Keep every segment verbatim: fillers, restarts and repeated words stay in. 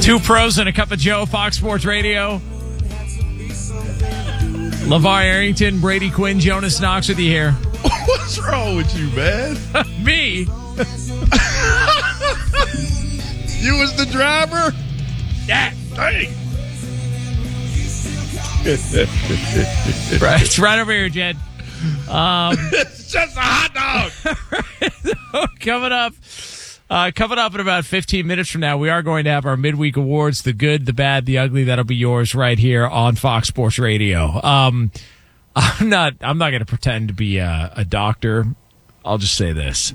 Two pros and a cup of Joe, Fox Sports Radio. LeVar Arrington, Brady Quinn, Jonas Knox with you here. What's wrong with you, man? Me? You was the driver? Yeah. Dang. Right, it's right over here, Jed. Um, it's just a hot dog. coming up, uh, coming up in about fifteen minutes from now, we are going to have our midweek awards: the good, the bad, the ugly. That'll be yours right here on Fox Sports Radio. Um, I'm not. I'm not going to pretend to be a, a doctor. I'll just say this: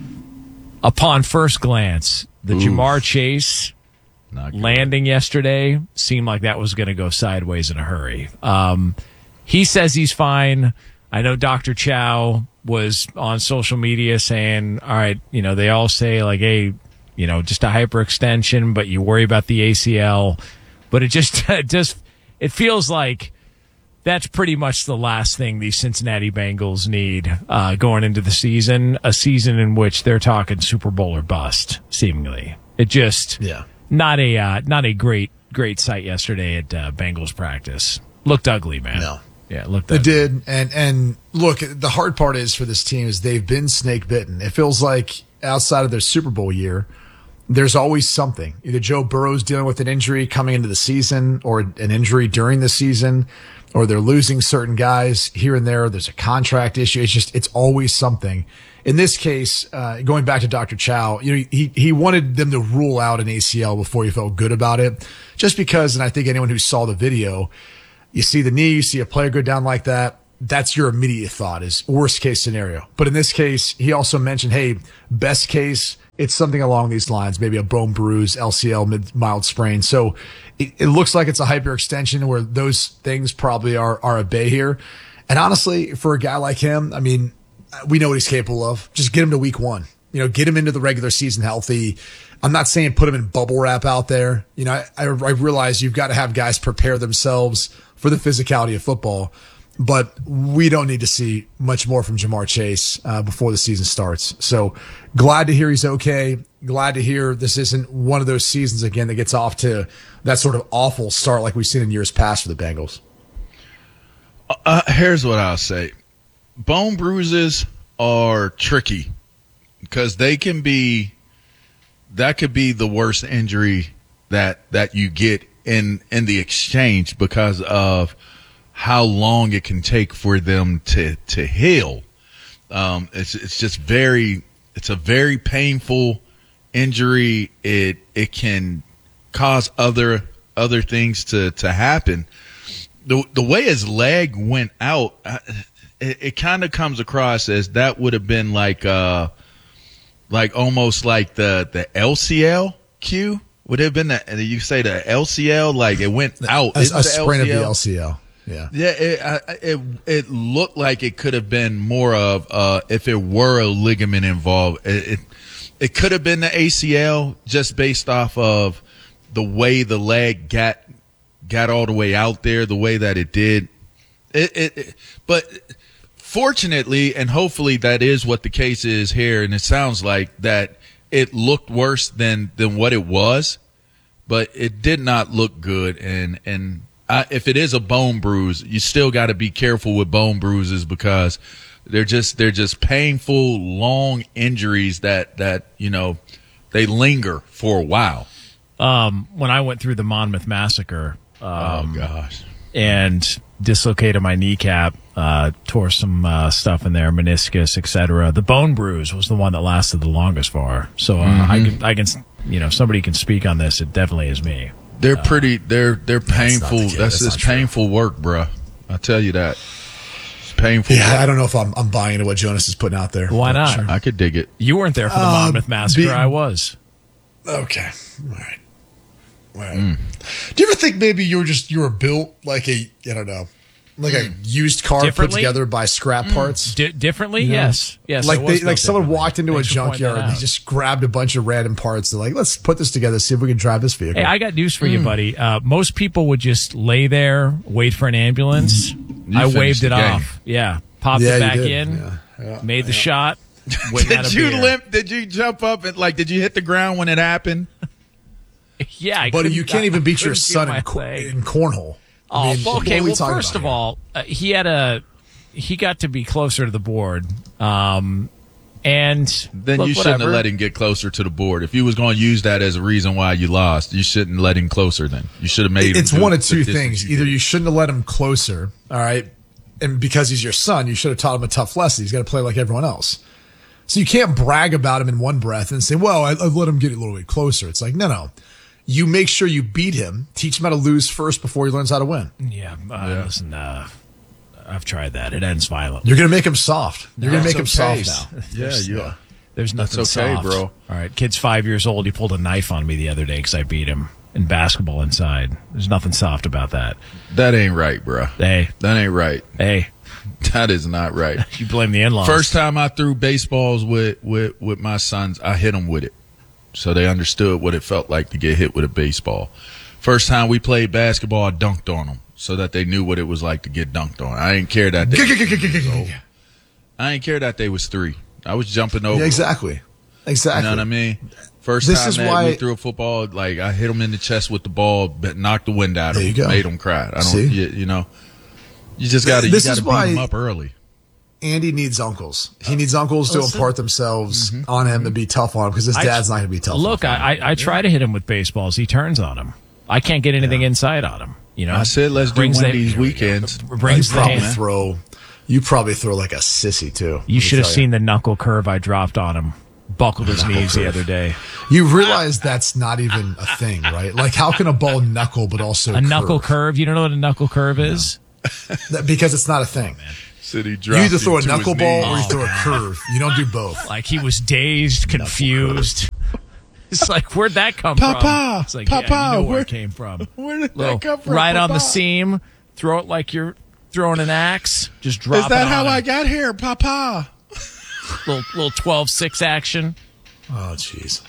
upon first glance, the Oof. Jamar Chase landing yesterday seemed like that was going to go sideways in a hurry. Um, he says he's fine. I know Doctor Chow was on social media saying, all right, you know, they all say like, hey, you know, just a hyperextension, but you worry about the A C L. But it just, it just, it feels like that's pretty much the last thing these Cincinnati Bengals need uh, going into the season, a season in which they're talking Super Bowl or bust, seemingly. It just, yeah. Not a uh, not a great great sight yesterday at uh, Bengals practice. Looked ugly, man. No, yeah, it looked. It ugly. did, and and look, the hard part is for this team is they've been snake bitten. It feels like outside of their Super Bowl year, there's always something. Either Joe Burrow's dealing with an injury coming into the season, or an injury during the season, or they're losing certain guys here and there. There's a contract issue. It's just it's always something. In this case, uh, going back to Doctor Chow, you know, he, he wanted them to rule out an A C L before he felt good about it, just because, and I think anyone who saw the video, you see the knee, you see a player go down like that, that's your immediate thought is worst case scenario. But in this case, he also mentioned, hey, best case, it's something along these lines, maybe a bone bruise, L C L, mid, mild sprain. So it, it looks like it's a hyperextension where those things probably are, are at bay here. And honestly, for a guy like him, I mean, we know what he's capable of. Just get him to week one. You know, get him into the regular season healthy. I'm not saying put him in bubble wrap out there. You know, I, I, I realize you've got to have guys prepare themselves for the physicality of football, but we don't need to see much more from Jamar Chase uh, before the season starts. So glad to hear he's okay. Glad to hear this isn't one of those seasons again that gets off to that sort of awful start like we've seen in years past for the Bengals. Uh, here's what I'll say. Bone bruises are tricky because they can be, that could be the worst injury that, that you get in, in the exchange because of how long it can take for them to, to heal. Um, it's, it's just very, it's a very painful injury. It, it can cause other, other things to, to happen. The, the way his leg went out, I, it, it kind of comes across as that would have been like, uh, like almost like the, the L C L cue would have been the, you say the L C L, like it went out. A, a sprain of the L C L. Yeah. Yeah. It, I, it, it looked like it could have been more of, uh, if it were a ligament involved, it, it, it could have been the A C L just based off of the way the leg got, got all the way out there, the way that it did. It, it, it but fortunately, and hopefully that is what the case is here, and it sounds like that it looked worse than, than what it was, but it did not look good. And, and I, if it is a bone bruise, you still got to be careful with bone bruises because they're just, they're just painful, long injuries that, that, you know, they linger for a while. Um, when I went through the Monmouth Massacre, um, oh gosh, and dislocated my kneecap, uh, tore some uh, stuff in there, meniscus, et cetera. The bone bruise was the one that lasted the longest for. So uh, mm-hmm. I can, I can, you know, somebody can speak on this. It definitely is me. They're uh, pretty. They're they're painful. That's, the that's, that's just painful true. work, bro. I tell you that. It's painful. Yeah, work. I don't know if I'm I'm buying into what Jonas is putting out there. Why not? Sure. I could dig it. You weren't there for the uh, Monmouth Massacre. Be, I was. Okay. All right. All right. Mm. Do you ever think maybe you were just you were built like a I don't know, like a used car put together by scrap mm. parts? D- differently, yeah. yes, yes. Like they like someone walked into Thanks a junkyard and they just grabbed a bunch of random parts. They're like, let's put this together, see if we can drive this vehicle. Hey, I got news for mm. you, buddy. Uh, most people would just lay there, wait for an ambulance. Mm. I waved it game. off. Yeah, popped yeah, it back in, yeah. Yeah. made the yeah. shot. Did you limp? Did you jump up and like? Did you hit the ground when it happened? yeah, I Buddy, couldn't- you can't I even beat your couldn't son get in, my cor- leg. in cornhole. Oh, I mean, well, what okay. are we Well, talking first about of here? all, uh, he had a he got to be closer to the board, um, and Then look, you shouldn't whatever. have let him get closer to the board. If you was going to use that as a reason why you lost, you shouldn't let him closer. Then you should have made. It's him do one of the two distance things. you Either did. you shouldn't have let him closer, all right, and because he's your son, you should have taught him a tough lesson. He's got to play like everyone else. So you can't brag about him in one breath and say, well, I, I've let him get a little bit closer. It's like, no, no. You make sure you beat him, teach him how to lose first before he learns how to win. Yeah, uh, listen, uh, I've tried that. It ends violently. You're going to make him soft. You're going to make him It's okay. soft now. Yeah, yeah. There's nothing That's okay, soft. bro. All right, kid's five years old. He pulled a knife on me the other day because I beat him in basketball inside. There's nothing soft about that. That ain't right, bro. Hey, That ain't right. hey, That is not right. you blame the in-laws. First time I threw baseballs with, with, with my sons, I hit them with it. So they understood what it felt like to get hit with a baseball. First time we played basketball, I dunked on them so that they knew what it was like to get dunked on. I didn't care that they, I didn't care that they was three. I was jumping over. Yeah, exactly. Exactly. You know what I mean? First This time is that why- we threw a football, like I hit them in the chest with the ball, but knocked the wind out of There you them, go. made them cry. I don't, See? you, you know, you just got to, you This got is to beat why- them up early. Andy needs uncles. He needs uncles to Listen. impart themselves on him and be tough on him because his I- dad's not going to be tough Look, on him. I, I I try to hit him with baseballs. He turns on him. I can't get anything inside on him. You know, I said, let's do Brings one the- of these here we go. weekends. Brings you the probably hand. throw, you probably throw like a sissy too. Let me You should have tell seen the knuckle curve I dropped on him. Buckled his knees the other day. You realize that's not even a thing, right? Like, how can a ball knuckle but also A knuckle curve? curve. You don't know what a knuckle curve is? That- because it's not a thing. City You either throw a knuckle ball or you throw a curve. You don't do both. Like he was dazed, confused. It's like, where'd that come from? Papa, It's like, yeah, Papa, you know where, where- it came from. Where did Little- that come from? right on the Papa? seam. Throw it like you're throwing an axe. Just drop Is that it how on I him. got here, Papa? Little little twelve six action. Oh, jeez.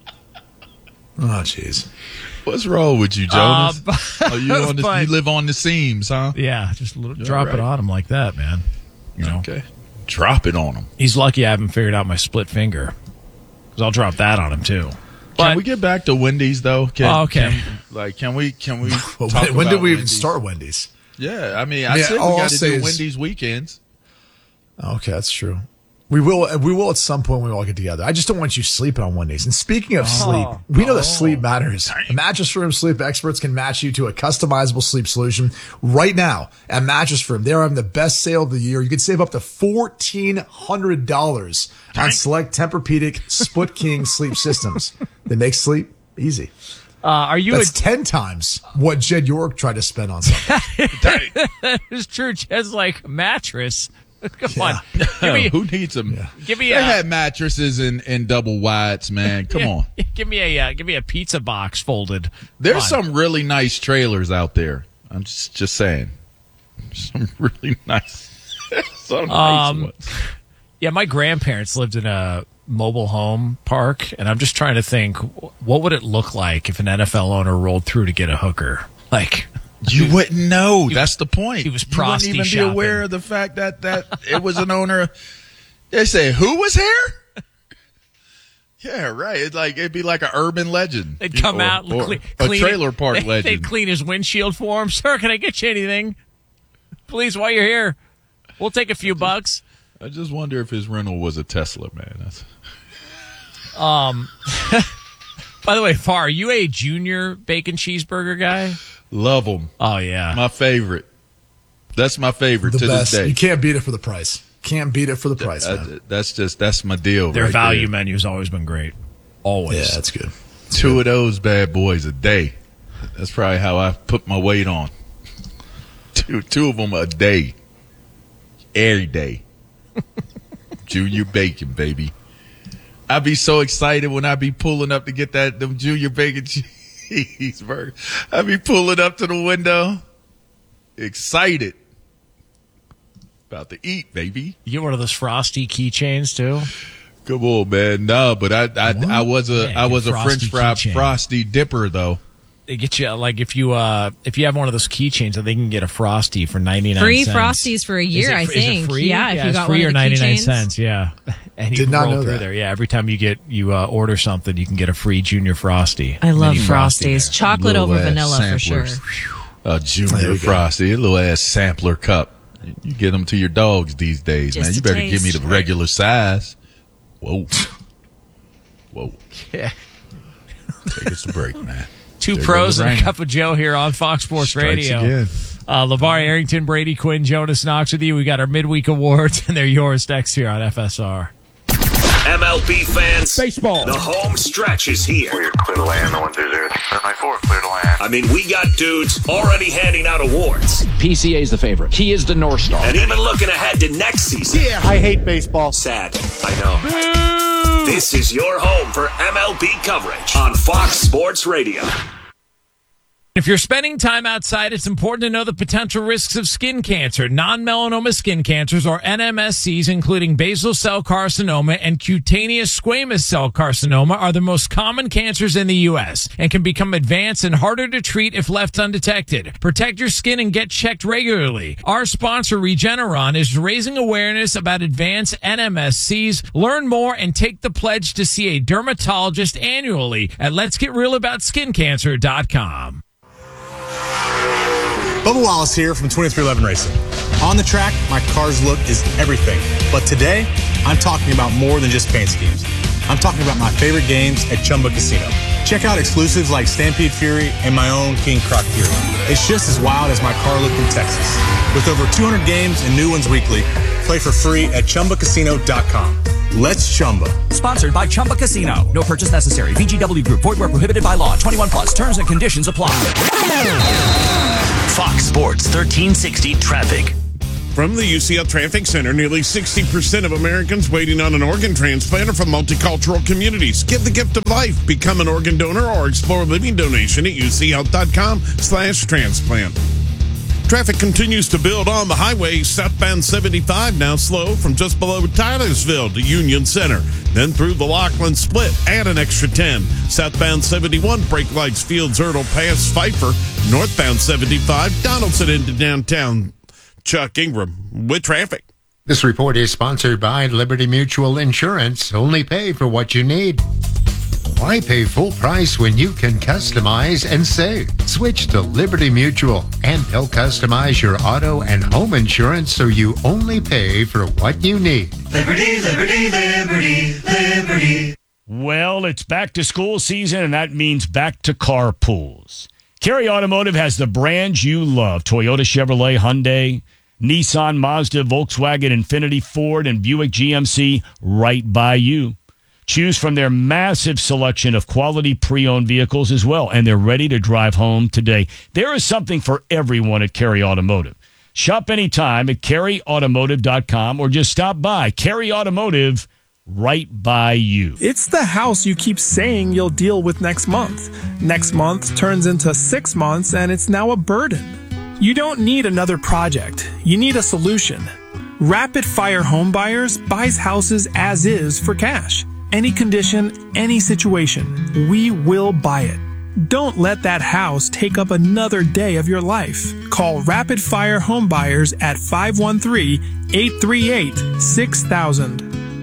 Oh, jeez. What's wrong with you, Jonas? Uh, oh, you, on the, but- you live on the seams, huh? Yeah, just a little, drop it right. on him like that, man. You know, Okay. Drop it on them. he's lucky I haven't figured out my split finger. Because I'll drop that on him too. But Can we get back to Wendy's though? Can, Oh, okay. Can, like, can we? Can we? Well, talk when, when did about we even Wendy's? start Wendy's? Yeah, I mean, I Yeah, said all we I'll got to say do is- Wendy's weekends. Okay, that's true. We will. We will at some point. When we all get together. I just don't want you sleeping on Wendy's. And speaking of sleep, we know that sleep matters. Mattress Firm sleep experts can match you to a customizable sleep solution right now at Mattress Firm. They're having the best sale of the year. You can save up to fourteen hundred dollars on select Tempur-Pedic Split King sleep systems. They make sleep easy. uh, are you That's a ten times what Jed York tried to spend on something. His church has like mattress? Come Yeah. on, give me, Who needs them? give me They a, had mattresses in, in double wides, man. Come yeah, on. give me a, uh, give me a pizza box folded. There's Come on. some really nice trailers out there. I'm just just saying. Some really nice. Some nice Um, ones. Yeah, my grandparents lived in a mobile home park, and I'm just trying to think, what would it look like if an N F L owner rolled through to get a hooker? Like, You wouldn't know. That's the point. he was You wouldn't prosty even be shopping. aware of the fact that, that it was an owner. They say, who was here? Yeah, right. It's like it'd be like an urban legend. they'd come Or- out and or clean, a clean trailer it. park They, legend. They'd clean his windshield for him. Sir, can I get you anything? Please, while you're here, we'll take a few bucks. I just wonder if his rental was a Tesla, man. That's, By the way, Far, are you a junior bacon cheeseburger guy? love them. Oh, yeah. My favorite. That's my favorite The to best. this day. You can't beat it for the price. Can't beat it for the price. I- Man. that's just that's my deal. Their right value there. menu's always been great. Always. Yeah, that's good. Two of those bad boys a day. That's probably how I put my weight on. Two two of them a day. Every day. Junior bacon, baby. I be so excited when I be pulling up to get that them junior bacon cheeseburger. I be pulling up to the window, excited. About to eat, baby. You get one of those frosty keychains, too? Come on, man. No, but I I, I was a Yeah, I was a Frosty French fry keychain. frosty dipper though. they get you like if you uh if you have one of those keychains, they can get a Frosty for ninety-nine free cents. Frosties for a year. It, I think. Is it free? Yeah, yeah, if you it's got free one or of the ninety-nine keychains. cents. Yeah, and you Did can not roll know through that. there. Yeah, every time you get you uh, order something, you can get a free Junior Frosty. I love Mini Frosty Frosties. there. Chocolate Little over ass vanilla for sure. samplers. A Junior Frosty, a little ass sampler cup. You get them to your dogs these days, Just man. You a better give me taste. the regular size. Whoa. Whoa. Yeah. Take us a break, man. Two There pros goes the and a rain. cup of Joe here on Fox Sports Strikes Radio. again. Uh, LeVar Arrington, Brady Quinn, Jonas Knox with you. We got our midweek awards, and they're yours next here on F S R. M L B fans, Baseball. the home stretch is here. We're clear to land, the one through zero. nine four, clear to land. I mean, we got dudes already handing out awards P C A is the favorite. He is the North Star. and even looking ahead to next season. Yeah, I hate baseball. Sad, I know. This is your home for M L B coverage on Fox Sports Radio. If you're spending time outside, it's important to know the potential risks of skin cancer. Non-melanoma skin cancers, or N M S Cs, including basal cell carcinoma and cutaneous squamous cell carcinoma, are the most common cancers in the U S and can become advanced and harder to treat if left undetected. Protect your skin and get checked regularly. Our sponsor, Regeneron, is raising awareness about advanced N M S Cs. Learn more and take the pledge to see a dermatologist annually at lets get real about skin cancer dot com. Bubba Wallace here from twenty-three eleven Racing. On the track, my car's look is everything. But today, I'm talking about more than just paint schemes. I'm talking about my favorite games at Chumba Casino. Check out exclusives like Stampede Fury and my own King Croc Fury. It's just as wild as my car look in Texas. With over two hundred games and new ones weekly, play for free at Chumba Casino dot com. Let's Chumba. Sponsored by Chumba Casino. No purchase necessary. V G W Group. Void where prohibited by law. twenty-one plus. Terms and conditions apply. Fox Sports thirteen sixty traffic. From the U C L Traffic Center, nearly sixty percent of Americans waiting on an organ transplant are from multicultural communities. Give the gift of life. Become an organ donor or explore a living donation at U C health dot com slash transplant. Traffic continues to build on the highway. Southbound seventy-five now slow from just below Tylersville to Union Center. Then through the Laughlin Split, add an extra ten. Southbound seventy-one, brake lights, Fields, Erdel, past Pfeiffer. Northbound seventy-five, Donaldson into downtown. Chuck Ingram with traffic. This report is sponsored by Liberty Mutual Insurance. Only pay for what you need. Why pay full price when you can customize and save? Switch to Liberty Mutual, and they'll customize your auto and home insurance so you only pay for what you need. Liberty, liberty, liberty, liberty. Well, it's back to school season, and that means back to carpools. Carey Automotive has the brands you love: Toyota, Chevrolet, Hyundai, Nissan, Mazda, Volkswagen, Infiniti, Ford, and Buick G M C right by you. Choose from their massive selection of quality pre-owned vehicles as well, and they're ready to drive home today. There is something for everyone at Carey Automotive. Shop anytime at carey automotive dot com or just stop by. Carey Automotive, right by you. It's the house you keep saying you'll deal with next month. Next month turns into six months, and it's now a burden. You don't need another project. You need a solution. Rapid Fire Home Buyers buys houses as is for cash. Any condition, any situation, we will buy it. Don't let that house take up another day of your life. Call Rapid Fire Home Buyers at five one three, eight three eight, six thousand.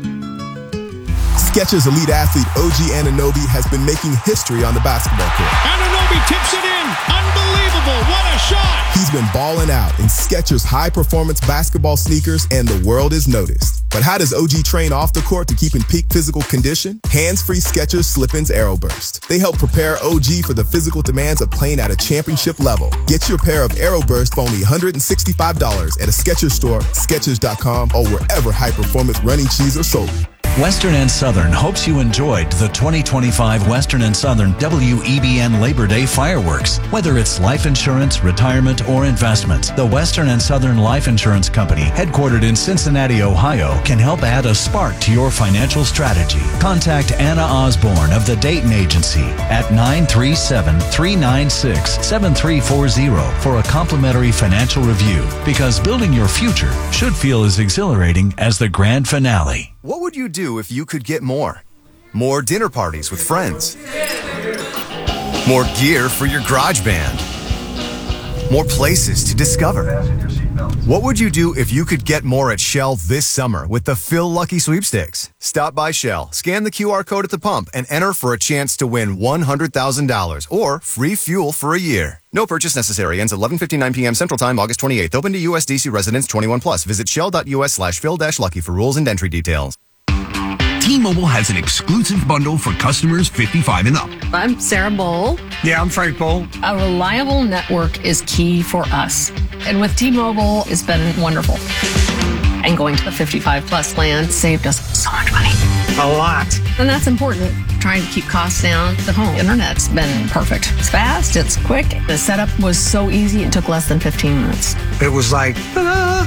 Skechers elite athlete O G Anunoby has been making history on the basketball court. Anunoby tips it in. Unbelievable. What a shot. He's been balling out in Skechers high-performance basketball sneakers, and the world is noticed. But how does O G train off the court to keep in peak physical condition? Hands-free Skechers Slip-ins Aeroburst. They help prepare O G for the physical demands of playing at a championship level. Get your pair of Aeroburst for only one hundred sixty-five dollars at a Skechers store, skechers dot com, or wherever high-performance running shoes are sold. Western and Southern hopes you enjoyed the twenty twenty-five Western and Southern W E B N Labor Day fireworks. Whether it's life insurance, retirement, or investments, the Western and Southern Life Insurance Company, headquartered in Cincinnati, Ohio, can help add a spark to your financial strategy. Contact Anna Osborne of the Dayton Agency at nine three seven, three nine six, seven three four zero for a complimentary financial review, because building your future should feel as exhilarating as the grand finale. What would you do if you could get more? More dinner parties with friends. More gear for your garage band. More places to discover. What would you do if you could get more at Shell this summer with the Phil Lucky Sweepstakes? Stop by Shell, scan the Q R code at the pump, and enter for a chance to win one hundred thousand dollars or free fuel for a year. No purchase necessary. Ends eleven fifty-nine p.m. Central Time, August twenty-eighth. Open to U S D C residents twenty-one plus. Visit shell.us slash Phil-Lucky for rules and entry details. T-Mobile has an exclusive bundle for customers fifty-five and up. I'm Sarah Bowl. Yeah, I'm Frank Bowl. A reliable network is key for us. And with T-Mobile, it's been wonderful. And going to the fifty-five plus plan saved us so much money. A lot. And that's important. Trying to keep costs down. The home internet's been perfect. It's fast, it's quick. The setup was so easy, it took less than fifteen minutes. It was like, ta-da!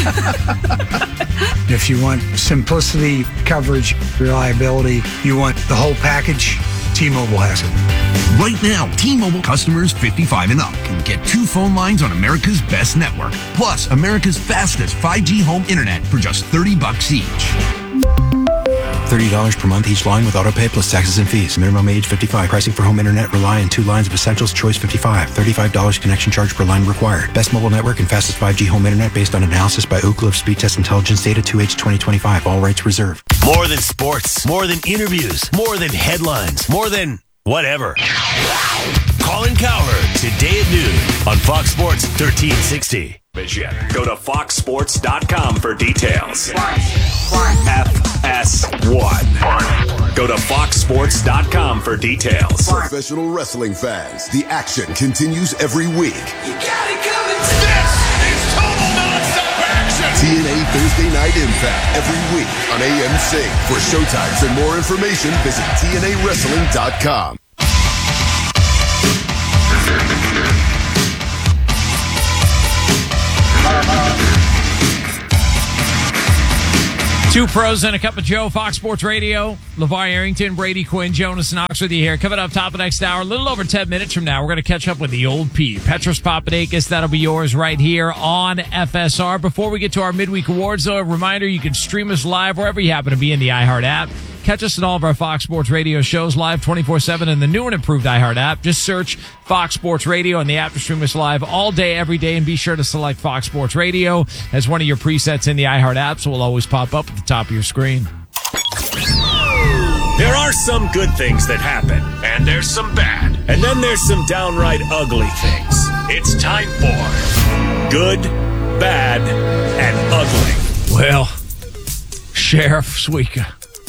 If you want simplicity, coverage, reliability, you want the whole package, T-Mobile has it. Right now, T-Mobile customers fifty-five and up can get two phone lines on America's best network, plus America's fastest five G home internet for just thirty bucks each. thirty dollars per month each line with autopay plus taxes and fees. Minimum age fifty-five. Pricing for home internet rely on two lines of Essentials Choice fifty-five. thirty-five dollars connection charge per line required. Best mobile network and fastest five G home internet based on analysis by Ookla of Speed Test Intelligence Data two H twenty twenty-five. All rights reserved. More than sports. More than interviews. More than headlines. More than whatever. Colin Cowherd, today at noon on Fox Sports thirteen sixty. Go to fox sports dot com for details. F S one. Go to fox sports dot com for details. Professional wrestling fans, the action continues every week. You got it coming. This is total nonstop action. T N A Thursday Night Impact every week on A M C. For showtimes and more information, visit T N A wrestling dot com. Two pros and a cup of Joe, Fox Sports Radio. LeVar Arrington, Brady Quinn, Jonas Knox with you here. Coming up top of next hour, a little over ten minutes from now, we're going to catch up with the old Pete. Petros Papadakis, that'll be yours right here on F S R. Before we get to our midweek awards, though, a reminder, you can stream us live wherever you happen to be in the iHeart app. Catch us in all of our Fox Sports Radio shows live twenty-four seven in the new and improved iHeart app. Just search Fox Sports Radio on the app to stream us live all day, every day, and be sure to select Fox Sports Radio as one of your presets in the iHeart app, so it'll always pop up at the top of your screen. There are some good things that happen, and there's some bad, and then there's some downright ugly things. It's time for Good, Bad, and Ugly. Well, Sheriff Suika,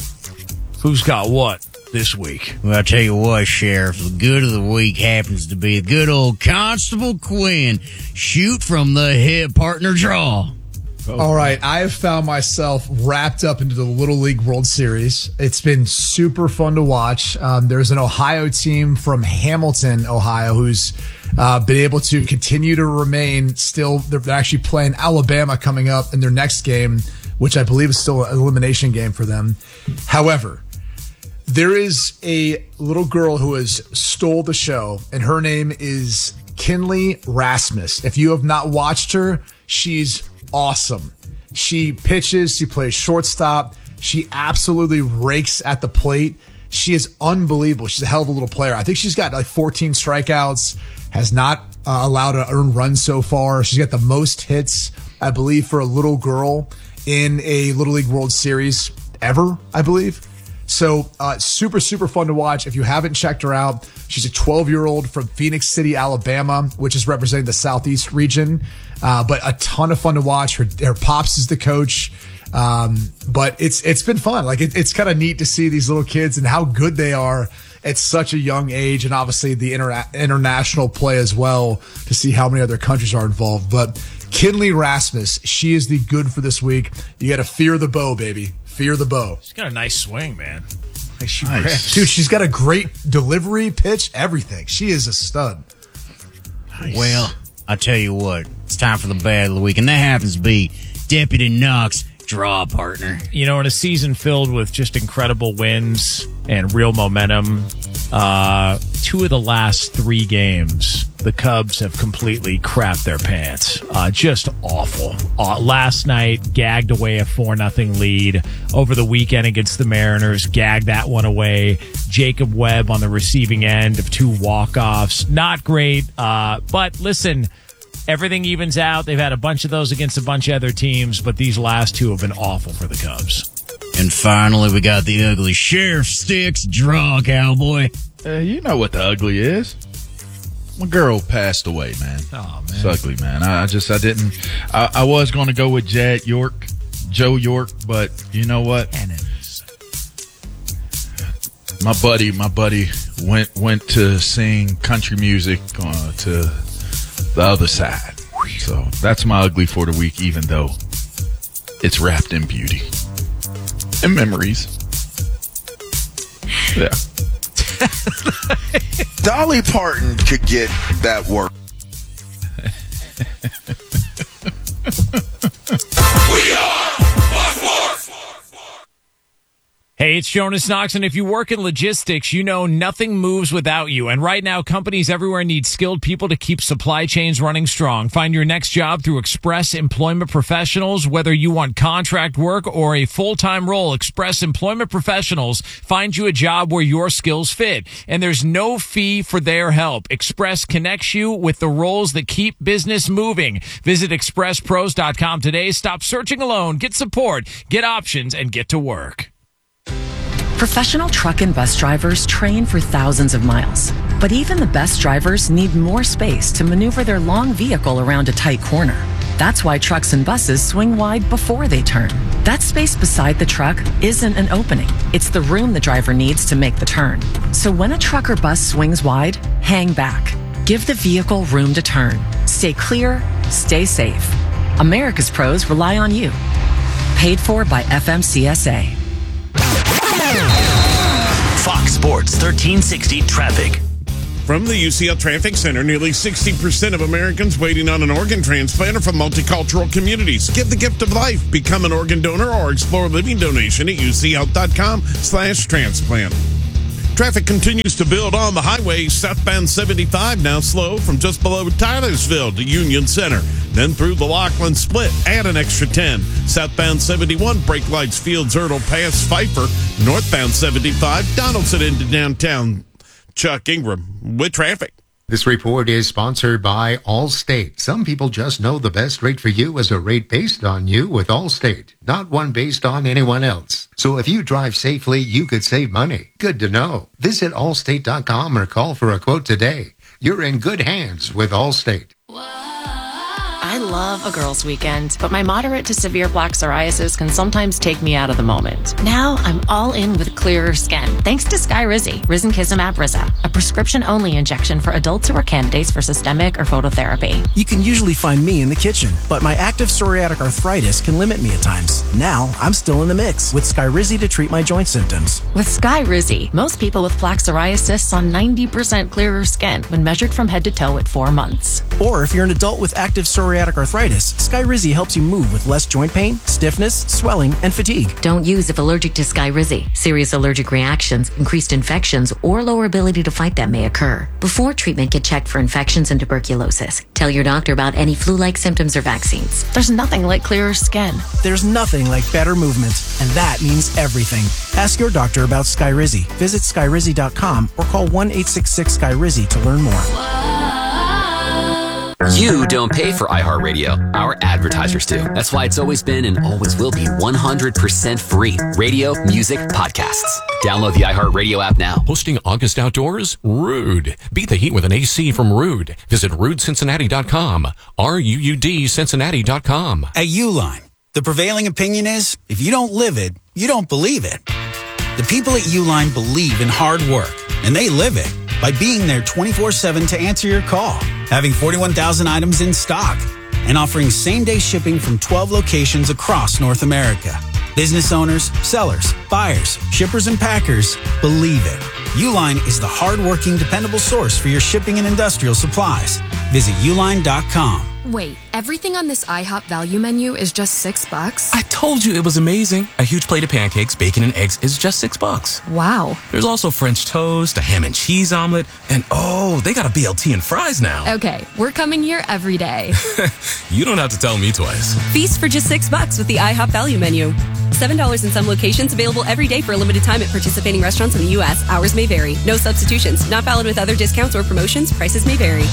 who's got what this week? Well, I'll tell you what, Sheriff, the good of the week happens to be the good old Constable Quinn. Shoot from the hip, partner, draw. Oh. All right, I have found myself wrapped up into the Little League World Series. It's been super fun to watch. Um, there's an Ohio team from Hamilton, Ohio, who's uh, been able to continue to remain still. They're actually playing Alabama coming up in their next game, which I believe is still an elimination game for them. However, there is a little girl who has stole the show, and her name is Kinley Rasmus. If you have not watched her, she's awesome. She pitches, she plays shortstop. She absolutely rakes at the plate. She is unbelievable. She's a hell of a little player. I think she's got like fourteen strikeouts, has not uh, allowed an earned run so far. She's got the most hits, I believe, for a little girl in a Little League World Series ever, I believe. So uh, super, super fun to watch. If you haven't checked her out, she's a twelve-year-old from Phoenix City, Alabama, which is representing the Southeast region. Uh, but a ton of fun to watch. Her, her pops is the coach. Um, but it's it's been fun. Like it, it's kind of neat to see these little kids and how good they are at such a young age, and obviously the inter- international play as well to see how many other countries are involved. But Kinley Rasmus, she is the good for this week. You got to fear the bow, baby. Fear the bow. She's got a nice swing, man. Like she nice. Dude, she's got a great delivery, pitch, everything. She is a stud. Nice. Well, I tell you what, it's time for the bad of the week, and that happens to be Deputy Knox. Draw, partner. You know, in a season filled with just incredible wins and real momentum, uh, two of the last three games the Cubs have completely crapped their pants. Uh, just awful. Uh, last night, gagged away a four nothing lead. Over the weekend against the Mariners, gagged that one away. Jacob Webb on the receiving end of two walk-offs. Not great, uh, but listen, everything evens out. They've had a bunch of those against a bunch of other teams, but these last two have been awful for the Cubs. And finally, we got the ugly sheriff sticks. Draw, cowboy. Uh, you know what the ugly is. My girl passed away, man. Oh, man. It's ugly, man. I, I just, I didn't, I, I was going to go with Jed York, Joe York, but you know what? My buddy, my buddy went went to sing country music uh, to the other side. So that's my ugly for the week, even though it's wrapped in beauty and memories. Yeah. Dolly Parton could get that work. We are Fox Sports. Hey, it's Jonas Knox, and if you work in logistics, you know nothing moves without you. And right now, companies everywhere need skilled people to keep supply chains running strong. Find your next job through Express Employment Professionals. Whether you want contract work or a full-time role, Express Employment Professionals find you a job where your skills fit. And there's no fee for their help. Express connects you with the roles that keep business moving. Visit express pros dot com today. Stop searching alone. Get support, get options, and get to work. Professional truck and bus drivers train for thousands of miles. But even the best drivers need more space to maneuver their long vehicle around a tight corner. That's why trucks and buses swing wide before they turn. That space beside the truck isn't an opening. It's the room the driver needs to make the turn. So when a truck or bus swings wide, hang back. Give the vehicle room to turn. Stay clear, stay safe. America's pros rely on you. Paid for by F M C S A. Fox Sports thirteen sixty traffic. From the U C L Traffic Center, nearly sixty percent of Americans waiting on an organ transplant are from multicultural communities. Give the gift of life. Become an organ donor or explore a living donation at uchealth.com slash transplant. Traffic continues to build on the highway. Southbound seventy-five now slow from just below Tylersville to Union Center. Then through the Laughlin Split, add an extra ten. Southbound seventy-one, brake lights, Fields, Erdel, past Pfeiffer. Northbound seventy-five, Donaldson into downtown. Chuck Ingram with traffic. This report is sponsored by Allstate. Some people just know the best rate for you is a rate based on you with Allstate, not one based on anyone else. So if you drive safely, you could save money. Good to know. Visit allstate dot com or call for a quote today. You're in good hands with Allstate. I love a girls' weekend, but my moderate to severe plaque psoriasis can sometimes take me out of the moment. Now I'm all in with clearer skin, thanks to Skyrizi, Risankizumab Riza, a prescription-only injection for adults who are candidates for systemic or phototherapy. You can usually find me in the kitchen, but my active psoriatic arthritis can limit me at times. Now I'm still in the mix with Skyrizi to treat my joint symptoms. With Skyrizi, most people with plaque psoriasis saw ninety percent clearer skin when measured from head to toe at four months. Or if you're an adult with active psoriatic arthritis, Skyrizi helps you move with less joint pain, stiffness, swelling, and fatigue. Don't use if allergic to Skyrizi. Serious allergic reactions, increased infections, or lower ability to fight them may occur. Before treatment, get checked for infections and tuberculosis. Tell your doctor about any flu-like symptoms or vaccines. There's nothing like clearer skin. There's nothing like better movement, and that means everything. Ask your doctor about Skyrizi. Visit skyrizi dot com or call one eight six six Skyrizi to learn more. You don't pay for iHeartRadio. Our advertisers do. That's why it's always been and always will be one hundred percent free. Radio, music, podcasts. Download the iHeartRadio app now. Hosting August Outdoors? Ruud. Beat the heat with an A C from Ruud. Visit ruud cincinnati dot com. R U U D Cincinnati dot com. At Uline, the prevailing opinion is, if you don't live it, you don't believe it. The people at Uline believe in hard work, and they live it by being there twenty-four seven to answer your call, having forty-one thousand items in stock, and offering same-day shipping from twelve locations across North America. Business owners, sellers, buyers, shippers, and packers believe it. Uline is the hard-working, dependable source for your shipping and industrial supplies. Visit uline dot com. Wait, everything on this IHOP value menu is just six bucks? I told you it was amazing. A huge plate of pancakes, bacon, and eggs is just six bucks. Wow. There's also French toast, a ham and cheese omelet, and oh, they got a B L T and fries now. Okay, we're coming here every day. You don't have to tell me twice. Feast for just six bucks with the IHOP value menu. seven dollars in some locations, available every day for a limited time at participating restaurants in the U S. Hours may vary. No substitutions. Not valid with other discounts or promotions. Prices may vary.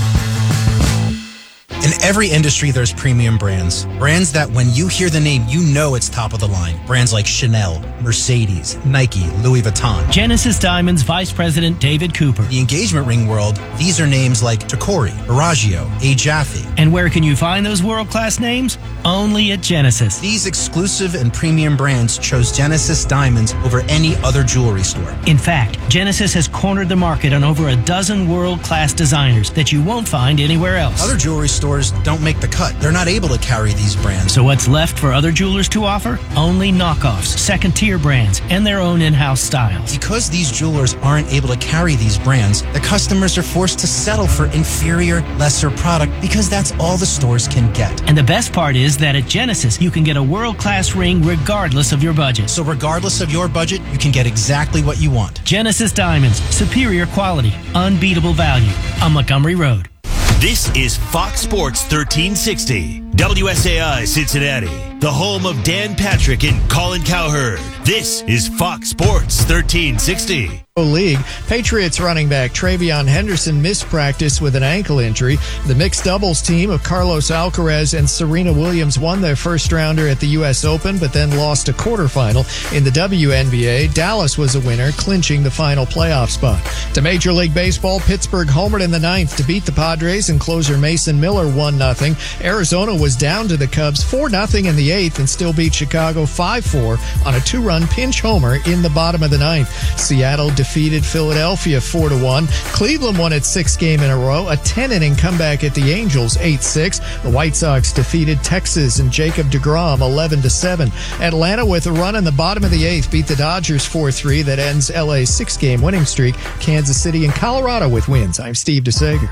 In every industry, there's premium brands. Brands that when you hear the name, you know it's top of the line. Brands like Chanel, Mercedes, Nike, Louis Vuitton. Genesis Diamonds Vice President David Cooper. The engagement ring world, these are names like Tacori, Aragio, A. Jaffe. And where can you find those world-class names? Only at Genesis. These exclusive and premium brands chose Genesis Diamonds over any other jewelry store. In fact, Genesis has cornered the market on over a dozen world-class designers that you won't find anywhere else. Other jewelry stores don't make the cut. They're not able to carry these brands. So what's left for other jewelers to offer? Only knockoffs, second-tier brands, and their own in-house styles. Because these jewelers aren't able to carry these brands, the customers are forced to settle for inferior, lesser product because that's all the stores can get. And the best part is that at Genesis, you can get a world-class ring regardless of your budget. So regardless of your budget, you can get exactly what you want. Genesis Diamonds, superior quality, unbeatable value on Montgomery Road. This is Fox Sports thirteen sixty, W S A I Cincinnati, the home of Dan Patrick and Colin Cowherd. This is Fox Sports thirteen sixty. League. Patriots running back Travion Henderson missed practice with an ankle injury. The mixed doubles team of Carlos Alcaraz and Serena Williams won their first rounder at the U S Open, but then lost a quarterfinal. In the W N B A, Dallas was a winner, clinching the final playoff spot. To Major League Baseball, Pittsburgh homered in the ninth to beat the Padres, and closer Mason Miller one nothing. Arizona was down to the Cubs four nothing in the eighth and still beat Chicago five four on a two-run pinch homer in the bottom of the ninth. Seattle defeated Philadelphia four to one. Cleveland won its sixth game in a row, a ten-inning comeback at the Angels eight six. The White Sox defeated Texas and Jacob deGrom eleven to seven. Atlanta, with a run in the bottom of the eighth, beat the Dodgers four three. That ends L A's six-game winning streak. Kansas City and Colorado with wins. I'm Steve DeSager.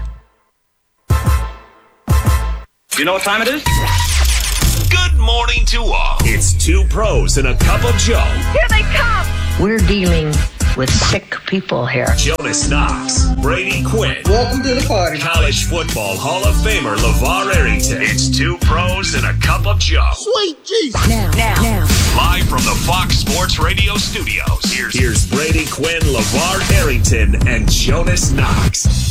You know what time it is? Good morning to all. It's two pros and a cup of Joe. Here they come. We're dealing with sick people here. Jonas Knox, Brady Quinn. Welcome to the party. College football Hall of Famer LeVar Arrington. It's two pros and a cup of Joe. Sweet Jesus. Now, now, now. Live from the Fox Sports Radio studios. Here's, here's Brady Quinn, LeVar Arrington, and Jonas Knox.